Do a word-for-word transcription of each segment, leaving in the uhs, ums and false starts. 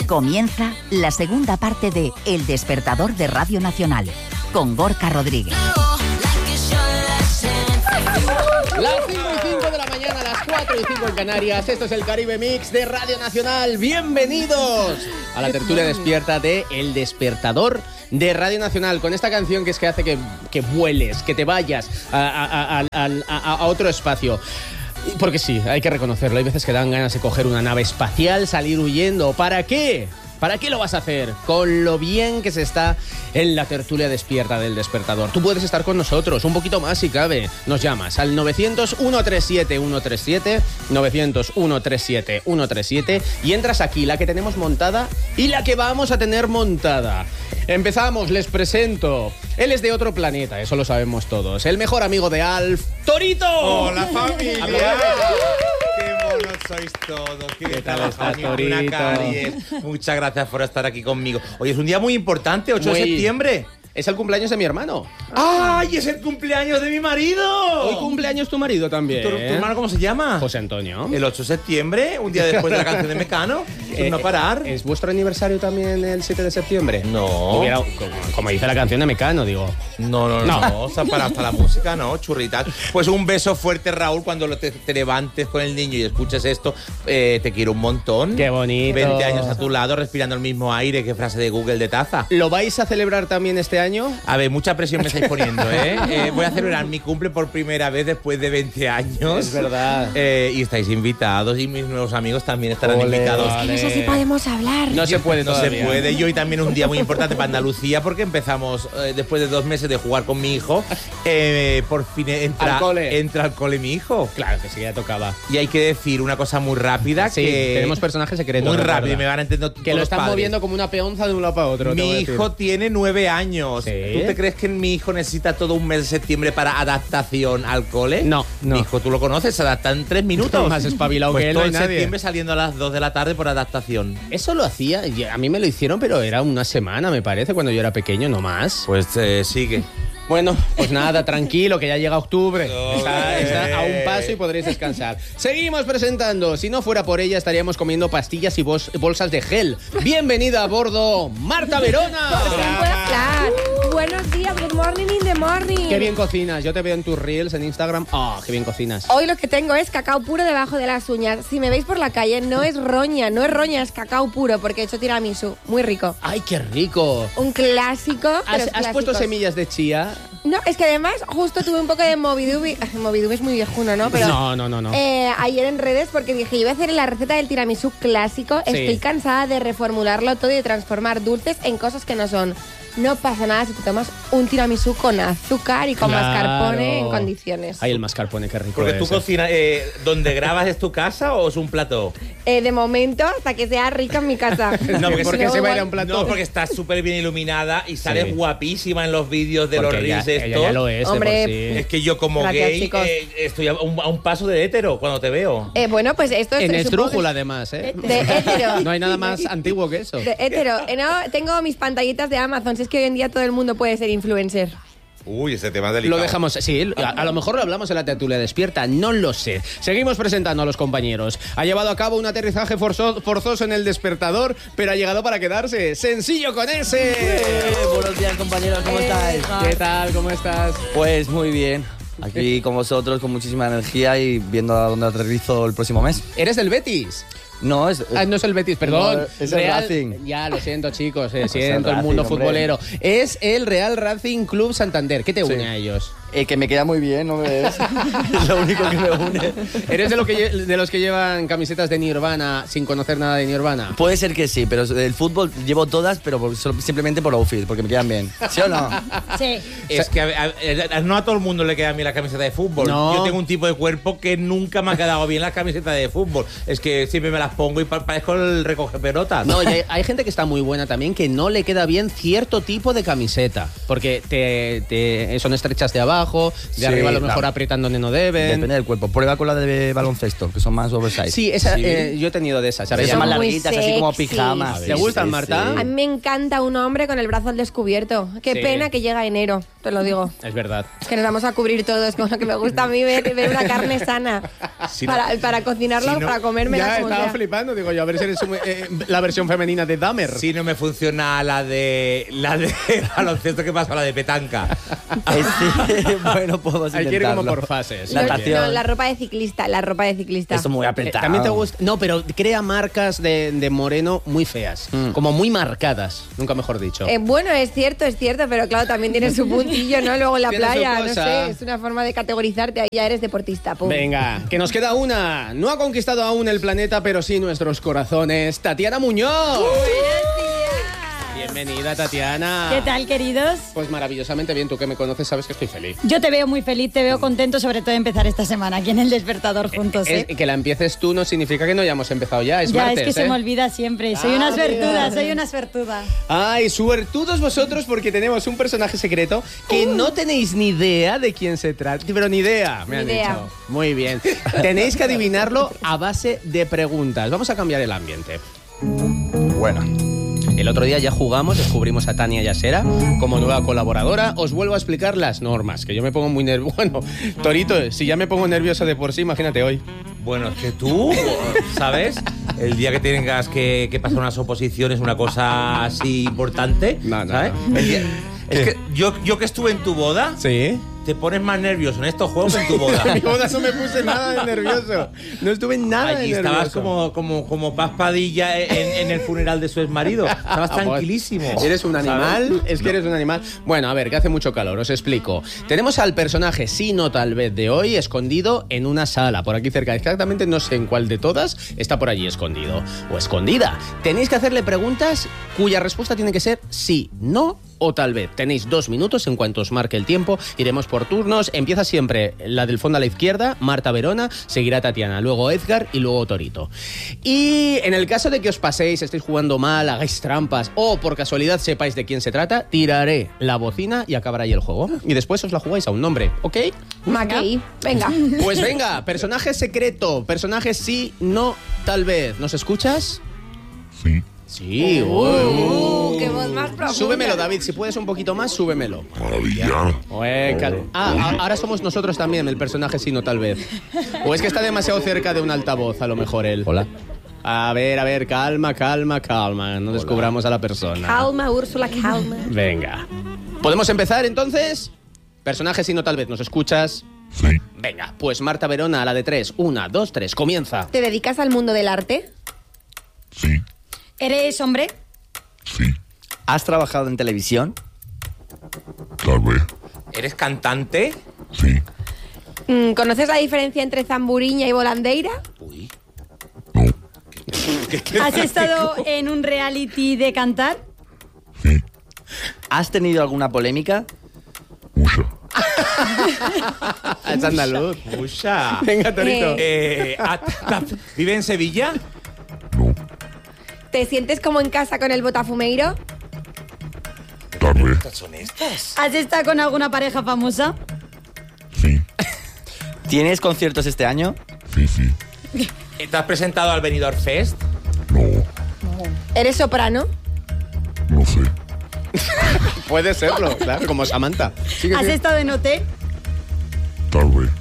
Comienza la segunda parte de El Despertador de Radio Nacional, con Gorka Rodríguez. Las cinco y cinco de la mañana, las cuatro y cinco en Canarias. Esto es el Caribe Mix de Radio Nacional. Bienvenidos a la tertulia despierta de El Despertador de Radio Nacional, con esta canción que es que hace que, que vueles, que te vayas a, a, a, a, a, a otro espacio. Porque sí, hay que reconocerlo, hay veces que dan ganas de coger una nave espacial, salir huyendo. ¿Para qué? ¿Para qué lo vas a hacer? Con lo bien que se está en la tertulia despierta del Despertador. Tú puedes estar con nosotros, un poquito más si cabe. Nos llamas al novecientos, ciento treinta y siete, ciento treinta y siete, novecientos, ciento treinta y siete, ciento treinta y siete y entras aquí, la que tenemos montada y la que vamos a tener montada. Empezamos, les presento. Él es de otro planeta, eso lo sabemos todos. El mejor amigo de Alf, Torito. ¡Hola, familia! ¡Qué monos sois todos! ¿Qué, ¿Qué tal estás, Torito? Muchas gracias por estar aquí conmigo. Hoy es un día muy importante, ocho muy... de septiembre. Es el cumpleaños de mi hermano. ¡Ay, es el cumpleaños de mi marido! Hoy cumpleaños tu marido también. ¿Tu, tu hermano cómo se llama? José Antonio. El ocho de septiembre, un día después de la canción de Mecano. Eh, no parar. ¿Es vuestro aniversario también el siete de septiembre? No. Hubiera, como, como dice la canción de Mecano, digo. No, no, no. no. O sea, para, para la música, no, churritas. Pues un beso fuerte, Raúl, cuando te, te levantes con el niño y escuches esto. Eh, te quiero un montón. Qué bonito. veinte años a tu lado, respirando el mismo aire. Qué frase de Google de taza. ¿Lo vais a celebrar también este año? A ver, mucha presión me estáis poniendo, ¿eh? eh voy a celebrar mi cumple por primera vez después de veinte años. Es verdad. Eh, y estáis invitados y mis nuevos amigos también estarán Ole, Es invitados. que no sé si podemos hablar. No se puede No todavía. se puede. Y hoy también un día muy importante para Andalucía porque empezamos, eh, después de dos meses de jugar con mi hijo, eh, por fin entra al cole. entra al cole mi hijo. Claro que sí, ya tocaba. Y hay que decir una cosa muy rápida. Sí, que tenemos personajes secretos. Muy rápido, me van a entender Que lo están padres. moviendo como una peonza de un lado para otro. Mi hijo tiene nueve años. ¿Sí? ¿Tú te crees que mi hijo necesita todo un mes de septiembre para adaptación al cole? No, no. Mi hijo, tú lo conoces, se adapta en tres minutos. Más espabilado pues que él, todo no hay en nadie. septiembre saliendo a las dos de la tarde por adaptación. Eso lo hacía, a mí me lo hicieron, pero era una semana, me parece, cuando yo era pequeño, no más. Pues eh, sigue. Bueno, pues nada, tranquilo, que ya llega octubre. Está, está a un paso y podréis descansar. Seguimos presentando. Si no fuera por ella, estaríamos comiendo pastillas y bos- bolsas de gel. Bienvenida a bordo, Marta Verona. Por fin puedo hablar. Buenos días, good morning in the morning. Qué bien cocinas. Yo te veo en tus reels en Instagram. Ah, oh, qué bien cocinas. Hoy lo que tengo es cacao puro debajo de las uñas. Si me veis por la calle, no es roña, no es roña, es cacao puro, porque he hecho tiramisú. Muy rico. Ay, qué rico. Un clásico. ¿Has, pero has puesto semillas de chía? No, es que además justo tuve un poco de movidubi. Movidubi es muy viejuno, ¿no? Pero, no, no, no. no. Eh, ayer en redes, porque dije, yo voy a hacer la receta del tiramisú clásico. Sí. Estoy cansada de reformularlo todo y de transformar dulces en cosas que no son. No pasa nada si te tomas un tiramisú con azúcar y con Claro. mascarpone en condiciones. Ay, el mascarpone, qué rico. Porque es, tú eh. cocinas, eh, ¿donde grabas es tu casa o es un plató? Eh, de momento, hasta que sea rica en mi casa. No, porque ¿Por si qué no, se va a ir igual- a un plató? No, porque estás súper bien iluminada y sales Sí. guapísima en los vídeos de Porque los reels ella, estos. ella ya lo es, de Hombre, por sí. Es que yo como Gracias, gay chicos. eh, estoy a un, a un paso de hétero cuando te veo. Eh, bueno, pues esto es... En supongo esdrújula, que- además, ¿eh? De hétero. No hay nada más antiguo que eso. De hétero. Eh, no, tengo mis pantallitas de Amazon. Si es que hoy en día todo el mundo puede ser influencer. Uy, ese tema es Lo delicado. dejamos, sí, a, a lo mejor lo hablamos en la tertulia despierta, no lo sé. Seguimos presentando a los compañeros. Ha llevado a cabo un aterrizaje forzo- forzoso en el Despertador, pero ha llegado para quedarse. ¡Sencillo con ese! Eh, buenos días, compañeros, ¿cómo estáis? ¿Qué tal? ¿Cómo estás? Pues muy bien. Aquí con vosotros, con muchísima energía y viendo a dónde aterrizo el próximo mes. ¿Eres del Betis? No, es... Ah, no es el Betis, perdón. No, es el Racing. Ya, lo siento, chicos, eh, Es el siento el Racing, mundo hombre. futbolero. Es el Real Racing Club Santander. ¿Qué te Sí. une a ellos? eh, que me queda muy bien, ¿no me ves? Es lo único que me une. ¿Eres de, lo que, lle- de los que llevan camisetas de Nirvana sin conocer nada de Nirvana? Puede ser que sí, pero del fútbol llevo todas, pero por- solo- simplemente por outfit, porque me quedan bien. ¿Sí o no? Sí. Es que a- a- a- no a todo el mundo le queda bien la camiseta de fútbol. No. Yo tengo un tipo de cuerpo que nunca me ha quedado bien la camiseta de fútbol. Es que siempre me las pongo y pa- parezco el recoge pelotas. No, y hay, hay gente que está muy buena también que no le queda bien cierto tipo de camiseta. Porque te, te- son estrechas de abajo, abajo, de Sí, arriba a lo mejor claro. apretando donde no deben. Depende del cuerpo. Prueba con la de baloncesto, que son más oversize. Sí, esa, eh, yo he tenido de esas. Ahora Esas ya más no. Muy larguitas, así como sexy. pijamas. ¿Te gustan, Marta? A mí me encanta un hombre con el brazo al descubierto. Qué Sí. pena que llega enero, te lo digo. Es verdad. Es que nos vamos a cubrir todos con lo que me gusta a mí ver, ver una carne sana. Si no- para, para cocinarla si o no- para comérmela Ya como estaba sea. flipando, digo yo, a ver si eres un- eh, la versión femenina de Dahmer. Si no me funciona la de la de baloncesto, ¿qué pasa? La de petanca. Eh, sí, bueno, podemos Hay que ir como intentarlo. por fases. La No, natación. no, la ropa de ciclista, la ropa de ciclista. Esto muy Eh, apretado. También te gusta. No, pero crea marcas de, de moreno muy feas. Mm. Como muy marcadas. Nunca mejor dicho. Eh, bueno, es cierto, es cierto, pero claro, también tiene su puntillo, ¿no? Luego en la Tiene su playa, no cosa. sé, es una forma de categorizarte, ahí ya eres deportista, pum. Venga, que nos queda una. No ha conquistado aún el planeta, pero sí nuestros corazones. Tatiana Muñoz. Bienvenida, Tatiana. ¿Qué tal, queridos? Pues maravillosamente bien. Tú que me conoces sabes que estoy feliz. Yo te veo muy feliz, te veo contento, sobre todo de empezar esta semana aquí en El Despertador juntos, ¿eh? Es- que la empieces tú no significa que no hayamos empezado ya. Es ya, martes, es que ¿eh? se me olvida siempre. Soy Ah, una mira. suertuda, soy una suertuda. Ay, suertudos vosotros porque tenemos un personaje secreto que no tenéis ni idea de quién se trata. Pero ni idea, me Ni han idea. dicho. Muy bien. Tenéis que adivinarlo a base de preguntas. Vamos a cambiar el ambiente. Bueno. El otro día ya jugamos, descubrimos a Tania Yasera como nueva colaboradora. Os vuelvo a explicar las normas, que yo me pongo muy nervioso. Bueno, Torito, si ya me pongo nervioso de por sí, imagínate hoy. Bueno, es que tú, ¿sabes? El día que tengas que, que pasar unas oposiciones, una cosa así importante, No, no, ¿sabes? no. El día- es que yo, yo que estuve en tu boda, Sí. te pones más nervioso en estos juegos que en tu boda. En mi boda no me puse nada de nervioso. No estuve nada Allí de nervioso. estabas como, como, como Paz Padilla en, en el funeral de su exmarido. Estabas tranquilísimo. ¿Eres un animal? ¿Sabes? Es que eres un animal. Bueno, a ver, que hace mucho calor, os explico. Tenemos al personaje, sí, no tal vez, de hoy, escondido en una sala, por aquí cerca. Exactamente no sé en cuál de todas está por allí escondido. O escondida. Tenéis que hacerle preguntas cuya respuesta tiene que ser sí, no o tal vez. Tenéis dos minutos en cuanto os marque el tiempo. Iremos por turnos. Empieza siempre la del fondo a la izquierda, Marta Verona, seguirá Tatiana, luego Edgar y luego Torito. Y en el caso de que os paséis, estéis jugando mal, hagáis trampas o por casualidad sepáis de quién se trata, tiraré la bocina y acabará ahí el juego. Y después os la jugáis a un nombre, ¿ok? Mackey, venga. Pues venga, personaje secreto, personaje sí, no, tal vez. ¿Nos escuchas? Sí. Sí, uy, Uh, qué voz más profunda. Súbemelo, David, si puedes un poquito más, súbemelo. Maravilla. Ué, cal- ah, a- ahora somos nosotros también, el personaje sí, no tal vez. O es que está demasiado cerca de un altavoz, a lo mejor él. Hola. A ver, a ver, calma, calma, calma. No descubramos a la persona. Calma, Úrsula, calma. Venga. ¿Podemos empezar entonces? Personaje sí, no tal vez. ¿Nos escuchas? Sí. Venga, pues Marta Verona, a la de tres. Una, dos, tres. Comienza. ¿Te dedicas al mundo del arte? Sí. ¿Eres hombre? Sí. ¿Has trabajado en televisión? Tal vez. ¿Eres cantante? Sí. Mm, ¿Conoces la diferencia entre zamburiña y volandeira? No. ¿Has estado en un reality de cantar? Sí. ¿Has tenido alguna polémica? Mucha. Es andaluz. Usha. Venga, Torito. Eh, a- ta- ¿Vive en Sevilla? No. ¿Te sientes como en casa con el botafumeiro? Tal vez. ¿Son estas? ¿Has estado con alguna pareja famosa? Sí. ¿Tienes conciertos este año? Sí, sí. ¿Te has presentado al Benidorm Fest? No. ¿Eres soprano? No sé. Puede serlo, claro, como Samantha. Sigue, ¿Has sigue. estado en O T? Tal vez.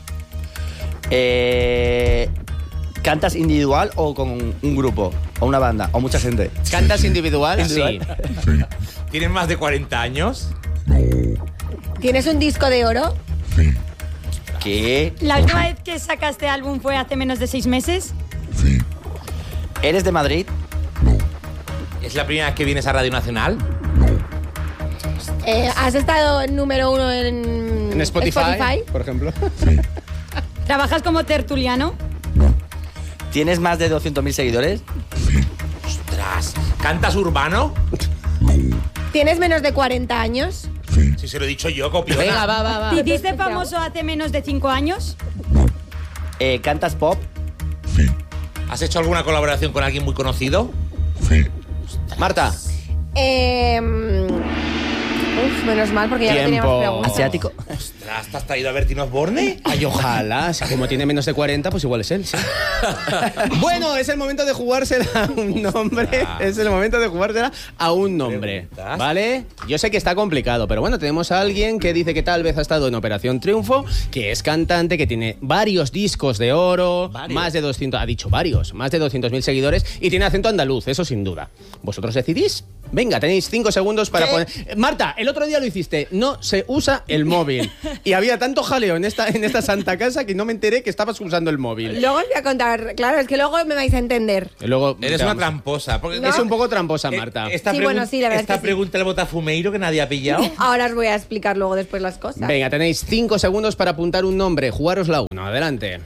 Eh, ¿Cantas individual o con un grupo? ¿O una banda? ¿O mucha gente? ¿Cantas individual? Individual. Sí. Sí. ¿Tienes más de cuarenta años? No. ¿Tienes un disco de oro? Sí. ¿Qué? ¿La última vez que sacaste álbum fue hace menos de seis meses? Sí. ¿Eres de Madrid? No. ¿Es la primera vez que vienes a Radio Nacional? No. Eh, ¿Has estado número uno en, En Spotify, por ejemplo. Sí. ¿Trabajas como tertuliano? No. ¿Tienes más de doscientos mil seguidores? Sí. ¡Ostras! ¿Cantas urbano? ¿Tienes menos de cuarenta años? Sí. Si se lo he dicho yo, copiona. Venga, va, va, va. ¿Te hiciste famoso hace menos de cinco años? Eh, ¿Cantas pop? Sí. ¿Has hecho alguna colaboración con alguien muy conocido? Sí. Marta. Eh, Uf, menos mal, porque ya no teníamos Tiempo. preguntas. Asiático. Ostras, ¿te has traído a Bertín Osborne? Ay, ojalá. Si como tiene menos de cuarenta, pues igual es él, sí. Bueno, es el momento de jugársela a un nombre. Es el momento de jugársela a un nombre. ¿Preguntas? ¿Vale? Yo sé que está complicado, pero bueno, tenemos a alguien que dice que tal vez ha estado en Operación Triunfo, que es cantante, que tiene varios discos de oro, ¿Varios? más de doscientos, ha dicho varios, más de doscientos mil seguidores y tiene acento andaluz, eso sin duda. ¿Vosotros decidís? Venga, tenéis cinco segundos para poner... Marta, el otro día lo hiciste, no se usa el móvil. Y había tanto jaleo en esta, en esta santa casa que no me enteré que estabas usando el móvil. Luego os voy a contar, claro, es que luego me vais a entender. Y luego Eres te una vamos- tramposa. Porque Es un poco tramposa, Marta. Eh, Esta, Sí, pregun- bueno, sí, la verdad esta es que sí. pregunta del botafumeiro que nadie ha pillado. Ahora os voy a explicar luego después las cosas. Venga, tenéis cinco segundos para apuntar un nombre. Jugaros la uno. Adelante.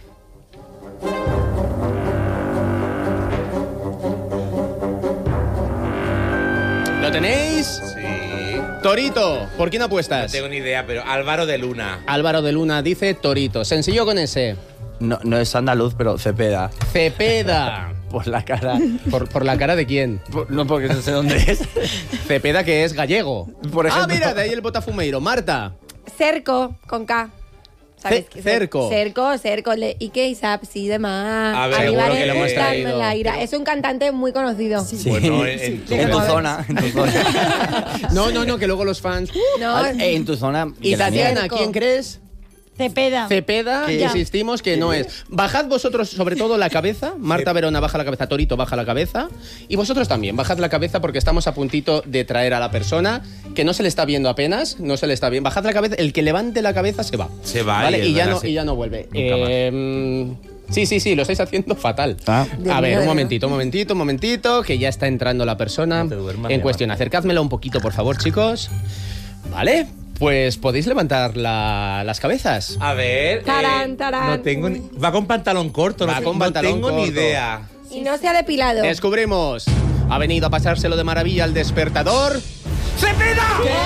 ¿Lo tenéis? Sí. Torito. ¿Por quién No apuestas? tengo ni idea, pero Álvaro de Luna. Álvaro de Luna dice Torito. Sencillo con ese. No, no es andaluz, pero Cepeda. Cepeda. Por la cara. ¿Por, por la cara de quién? Por- no, porque no sé dónde es. Cepeda, que es gallego. Por Ah, ejemplo. mira, de ahí el botafumeiro. Marta. Cerco, con K. Ce- qué? cerco. Cerco, cerco. Le, y que isap, sí, de más. A ver, seguro que lo hemos traído. Es un cantante muy conocido. Sí. Bueno, en, en tu- En tu zona. En tu zona. No, no, no, que luego los fans... No, Ah, eh, en tu zona. Y que la mía. Tatiana, Cerco. ¿quién crees? Cepeda. Cepeda, ¿Qué? insistimos que no es. Bajad vosotros sobre todo la cabeza. Marta Verona baja la cabeza, Torito baja la cabeza. Y vosotros también, bajad la cabeza porque estamos a puntito de traer a la persona que no se le está viendo apenas, no se le está viendo. Bajad la cabeza, el que levante la cabeza se va. Se va ¿Vale? y Y, ya verás, no, sí. y ya no vuelve. Nunca más. Eh, sí, sí, sí, lo estáis haciendo fatal. Ah. Dios A ver, mío, un de momentito, un momentito, un momentito, que ya está entrando la persona No te duermas, en mi cuestión. Acercádmela un poquito, por favor, chicos. Vale, pues podéis levantar la- las cabezas. A ver. Tarán, eh, tarán. No tengo ni- Va con pantalón corto, Va no, sé- con no pantalón tengo ni corto. idea. Y no se ha depilado. Descubrimos. Ha venido a pasárselo de maravilla al despertador. ¡Cepeda!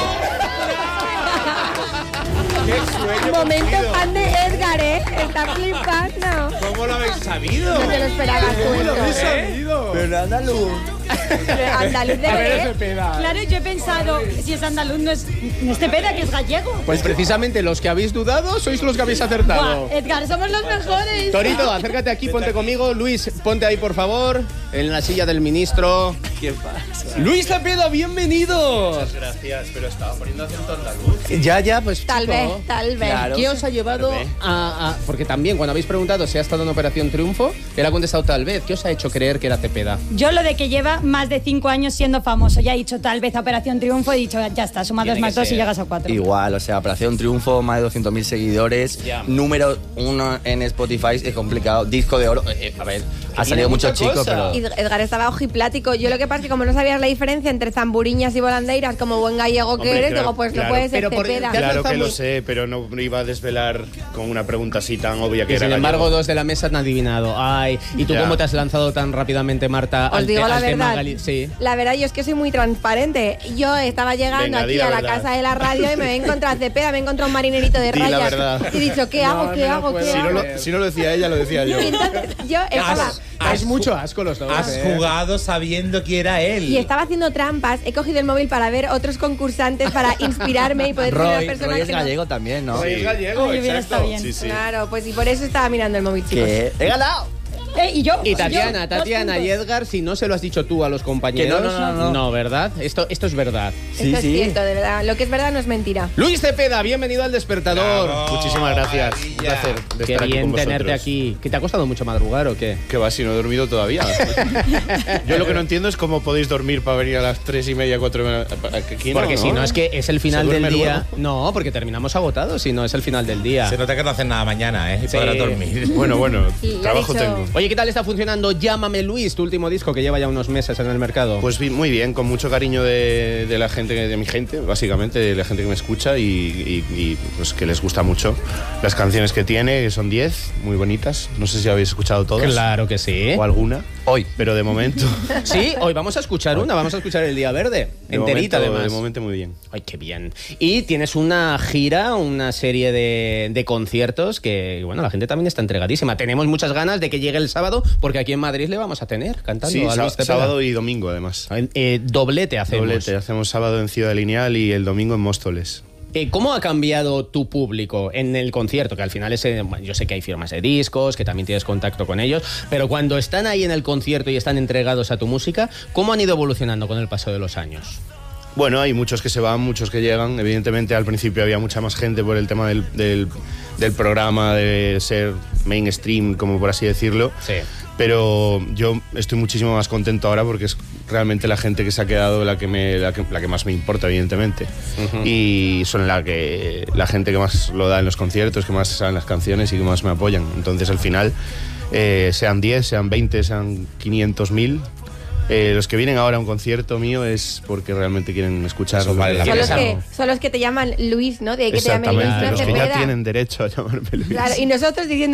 ¡Qué sueño Momento cumplido! fan de Edgar, ¿eh? Está flipando. ¿Cómo lo habéis sabido? No te lo esperabas tú esto. ¿Eh? Pero no andaluz. Andaluz de ver. Cepeda. Claro, yo he pensado, si es andaluz, no es, no es Cepeda, que es gallego. Pues precisamente los que habéis dudado sois los que habéis acertado. Buah, Edgar, somos los mejores. Torito, acércate aquí, ponte conmigo. Luis, ponte ahí, por favor, en la silla del ministro. ¿Qué pasa? Luis Cepeda, bienvenido. Gracias, pero estaba poniendo acento andaluz. Ya, ya, pues Tal chico. vez, tal vez. Claro. ¿Qué os ha llevado Tal vez. a, a- Porque también cuando habéis preguntado si ha estado en Operación Triunfo, él ha contestado tal vez. ¿Qué os ha hecho creer que era Cepeda? Yo lo de que lleva más de cinco años siendo famoso. Ya he dicho tal vez a Operación Triunfo, he dicho ya está, suma dos Tiene más que dos y ser. llegas a cuatro. Igual, o sea, Operación Triunfo, más de doscientos mil seguidores. Ya. Número uno en Spotify, es complicado. Disco de oro. Eh, a ver, ha salido muchos mucha chicos, cosa. pero. Y Edgar estaba ojiplático. Yo lo que pasa es que como no sabías la diferencia entre zamburiñas y volandeiras, como buen gallego que Hombre, eres, claro, digo, pues claro. no puede ser Pero por- Cepeda. te has Claro lanzado que lo muy- sé, pero no iba a desvelar con una pregunta así tan obvia que Que era sin embargo gallego. dos de la mesa han adivinado. Ay, ¿y tú Ya. cómo te has lanzado tan rápidamente, Marta? Os al te- digo la al tema verdad. gali- Sí. La verdad, yo es que soy muy transparente. Yo estaba llegando Venga, aquí di la a la verdad. casa de la radio y me he encontrado a Cepeda, me he encontrado un marinerito de Di la rayas. verdad. Y he dicho, ¿qué hago? No, ¿Qué no lo hago? puedo ¿Qué Si no, hago? lo, si no lo decía ella, lo decía yo. Y entonces yo estaba... Has, Dais has- mucho asco los dos. has eh. jugado sabiendo que era él. Y estaba haciendo trampas, he cogido el móvil para ver otros concursantes para inspirarme y poder ser una Roy, persona Roy es que no- gallego también, ¿no? Sí. Es gallego, Ay, hubiera exacto. estado bien. Sí, sí. Claro, pues y por eso estaba mirando el móvil, chicos. Que he ganado. Eh, y yo. Y yo, Tatiana, dos Tatiana y puntos. Edgar, si no se lo has dicho tú a los compañeros. Que no, no, no, no. ¿verdad? Esto, esto es verdad. Sí, Esto sí. es cierto, de verdad. Lo que es verdad no es mentira. Luis Cepeda, bienvenido al despertador. Bravo. Muchísimas gracias. Un Maravilla. placer de Qué estar aquí bien con tenerte vosotros. aquí. ¿Que te ha costado mucho madrugar o qué? ¿Qué va? Si no he dormido todavía. Yo lo que no entiendo es cómo podéis dormir para venir a las tres y media, cuatro y media. Aquí no, Porque si no es que es el final Se del duerme día. luego. No, porque terminamos agotados, si no es el final del día. Se nota que no hacen nada mañana, ¿eh? Y Sí. podrás dormir. Bueno, bueno, Sí, lo ha trabajo dicho. tengo. Oye, ¿qué tal está funcionando Llámame Luis, tu último disco que lleva ya unos meses en el mercado? Pues vi- muy bien, con mucho cariño de, de la gente, de mi gente, básicamente, de la gente que me escucha y, y- y, pues que les gusta mucho las canciones que tiene, que son diez, muy bonitas. No sé si habéis escuchado todas claro que sí. o alguna, Hoy. pero de momento, Sí, hoy vamos a escuchar una, vamos a escuchar El Día Verde, de enterita momento, además. de momento muy bien. Ay, qué bien. Y tienes una gira, una serie de, de conciertos que, bueno, la gente también está entregadísima. Tenemos muchas ganas de que llegue el sábado, porque aquí en Madrid le vamos a tener cantando. Sí, a sá- Luis Cepeda. sábado y domingo además. Eh, doblete hacemos. Doblete, hacemos sábado en Ciudad Lineal y el domingo en Móstoles. Eh, ¿Cómo ha cambiado tu público en el concierto? Que al final es, eh, bueno, yo sé que hay firmas de discos, que también tienes contacto con ellos, pero cuando están ahí en el concierto y están entregados a tu música, ¿cómo han ido evolucionando con el paso de los años? Bueno, hay muchos que se van, muchos que llegan. Evidentemente al principio había mucha más gente por el tema del, del, del programa, de ser mainstream, como por así decirlo. Sí. Pero yo estoy muchísimo más contento ahora porque es realmente la gente que se ha quedado la que, me, la que, la que más me importa, evidentemente. Uh-huh. Y son la, que, la gente que más lo da en los conciertos, que más saben las canciones y que más me apoyan. Entonces al final, eh, sean diez, sean veinte, sean quinientos mil... Eh, los que vienen ahora a un concierto mío es porque realmente quieren escucharlo. Vale, son, los que, son los que te llaman Luis, ¿no? De que te llamen Luis, los que Cepeda. ya tienen derecho a llamarme Luis. Claro, y nosotros diciendo